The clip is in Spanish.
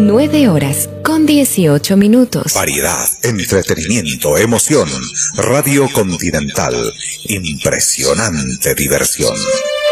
9:18. Variedad, entretenimiento, emoción. Radio Continental. Impresionante diversión.